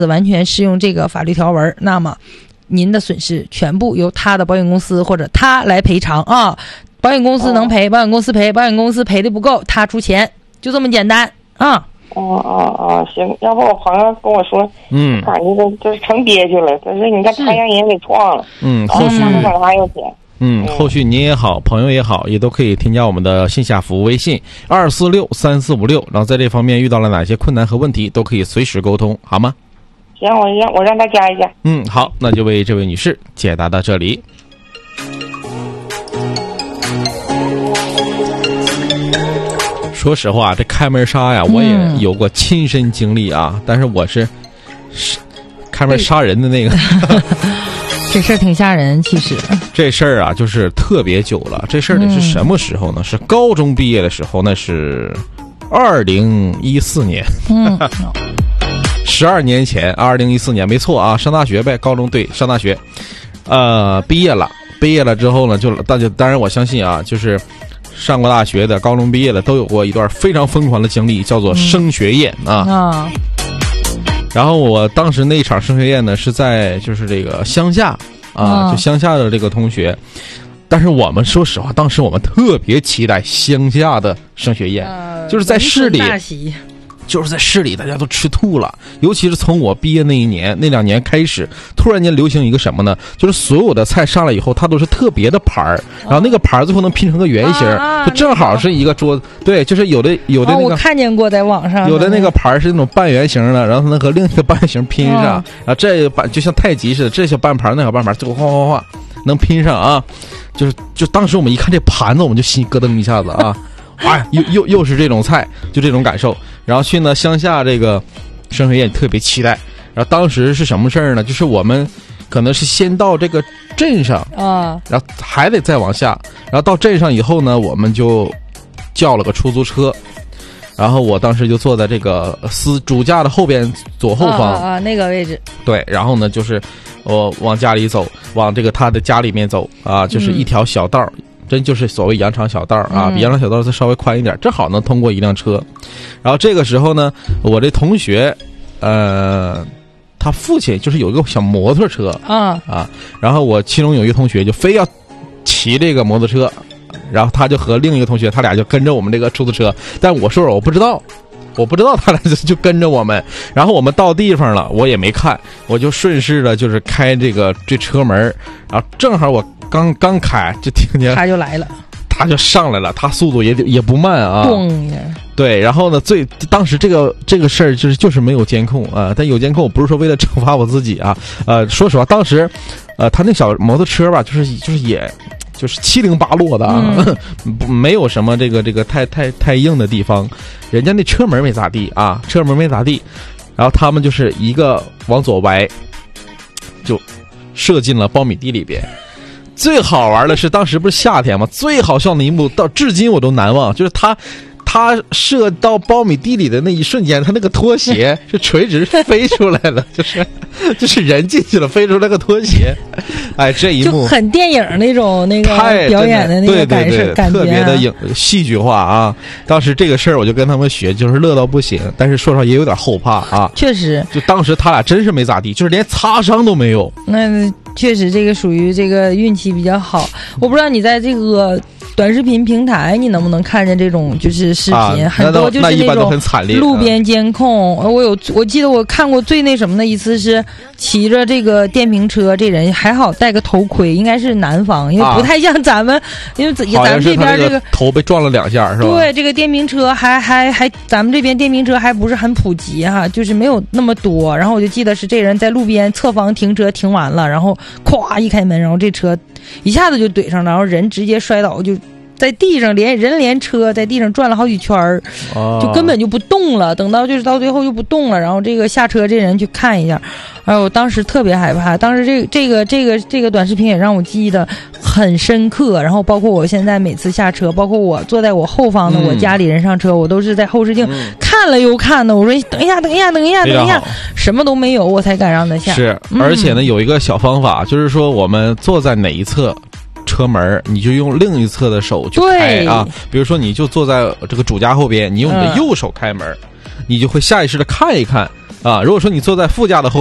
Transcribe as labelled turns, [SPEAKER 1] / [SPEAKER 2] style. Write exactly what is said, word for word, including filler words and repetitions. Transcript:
[SPEAKER 1] 完全适用这个法律条文，那么您的损失全部由他的保险公司或者他来赔偿啊。保险公司能赔，保险公司赔，保险公司赔的不够，他出钱，就这么简单啊。
[SPEAKER 2] 哦哦哦，行，要不我朋友跟我说，
[SPEAKER 3] 嗯，
[SPEAKER 2] 感觉这就是成憋屈了，但是你看太让人给撞了，
[SPEAKER 3] 嗯，后续
[SPEAKER 2] 管他要钱。
[SPEAKER 3] 嗯，后续您也好，朋友也好，也都可以添加我们的线下服务微信二四六三四五六，然后在这方面遇到了哪些困难和问题，都可以随时沟通，好吗？
[SPEAKER 2] 行，我让我让他加一下。
[SPEAKER 3] 嗯，好，那就为这位女士解答到这里。说实话，这开门杀呀，我也有过亲身经历啊，嗯、但是我是是开门杀人的那个。
[SPEAKER 1] 这事儿挺吓人，其实。
[SPEAKER 3] 这事儿啊，就是特别久了。这事儿得是什么时候呢？嗯、是高中毕业的时候，那是二零一四年。嗯。十二年前，二零一四年，没错啊，上大学呗，高中对，上大学，呃，毕业了，毕业了之后呢，就大家当然我相信啊，就是上过大学的、高中毕业的都有过一段非常疯狂的经历，叫做升学宴、嗯、啊。啊。然后我当时那一场升学宴呢，是在就是这个乡下啊，就乡下的这个同学。但是我们说实话，当时我们特别期待乡下的升学宴，呃、就是在市里。就是在市里大家都吃吐了，尤其是从我毕业那一年那两年开始，突然间流行一个什么呢？就是所有的菜上来以后，它都是特别的盘儿，然后那个盘儿最后能拼成个圆形，啊、就正好是一个桌子。对，就是有的有的那个、
[SPEAKER 1] 哦、我看见过在网上，
[SPEAKER 3] 有的那个盘儿是那种半圆形的，然后它能和另一个半圆形拼上，哦、然后这半就像太极似的，这小半盘那小半盘，最后哗哗哗能拼上啊！就是就当时我们一看这盘子，我们就心咯噔一下子啊。哎，又又又是这种菜，就这种感受。然后去呢乡下这个升学宴特别期待。然后当时是什么事儿呢？就是我们可能是先到这个镇上啊，然后还得再往下。然后到镇上以后呢，我们就叫了个出租车。然后我当时就坐在这个司主驾的后边左后方
[SPEAKER 1] 啊, 啊那个位置。
[SPEAKER 3] 对，然后呢就是我往家里走，往这个他的家里面走啊，就是一条小道。嗯真就是所谓羊肠小道啊，比羊肠小道再稍微宽一点，正好能通过一辆车。然后这个时候呢，我这同学，呃，他父亲就是有一个小摩托车啊啊，然后我其中有一个同学就非要骑这个摩托车，然后他就和另一个同学，他俩就跟着我们这个出租车，但我说我不知道。我不知道他俩就跟着我们，然后我们到地方了，我也没看，我就顺势的就是开这个这车门，然后正好我刚刚开就听见
[SPEAKER 1] 他就来了，
[SPEAKER 3] 他就上来了，他速度也也不慢啊，对，然后呢，最当时这个这个事儿就是就是没有监控啊，但有监控，我不是说为了惩罚我自己啊，呃，说实话，当时，呃，他那小摩托车吧，就是就是也。就是七零八落的啊，嗯、没有什么这个这个太太太硬的地方，人家那车门没咋地啊，车门没咋地，然后他们就是一个往左歪，就射进了苞米地里边。最好玩的是，当时不是夏天吗？最好笑的一幕到至今我都难忘，就是他。他射到苞米地里的那一瞬间，他那个拖鞋是垂直飞出来的，就是就是人进去了，飞出来个拖鞋。哎，这一幕
[SPEAKER 1] 就很电影那种那个表演的那个感受，
[SPEAKER 3] 对对对，
[SPEAKER 1] 感觉、啊、
[SPEAKER 3] 特别的影戏剧化啊。当时这个事儿我就跟他们学，就是乐到不行，但是说实话也有点后怕啊。
[SPEAKER 1] 确实，
[SPEAKER 3] 就当时他俩真是没咋地，就是连擦伤都没有。
[SPEAKER 1] 那确实这个属于这个运气比较好。我不知道你在这个短视频平台你能不能看见这种就是视频、啊、很多就是那种路边监控、啊、我有我记得我看过最那什么的一次是骑着这个电瓶车，这人还好戴个头盔，应该是南方，因为不太像咱们、啊、因为咱们这边这个
[SPEAKER 3] 头被撞了两下是吧？
[SPEAKER 1] 对，这个电瓶车还还还咱们这边电瓶车还不是很普及哈，就是没有那么多。然后我就记得是这人在路边侧方停车停完了，然后咵一开门，然后这车一下子就怼上，然后人直接摔倒，就在地上连人连车在地上转了好几圈儿、哦，就根本就不动了。等到就是到最后就不动了，然后这个下车这人去看一下，哎，我当时特别害怕。当时这个这个这个这个短视频也让我记得很深刻。然后包括我现在每次下车，包括我坐在我后方的、嗯、我家里人上车，我都是在后视镜、嗯、看了又看的。我说等一下，等一下，等一下，等一下，什么都没有，我才敢让他下。
[SPEAKER 3] 是，而且呢、嗯，有一个小方法，就是说我们坐在哪一侧。车门你就用另一侧的手去开啊，比如说你就坐在这个主驾后边，你用你的右手开门、嗯、你就会下意识的看一看啊，如果说你坐在副驾的后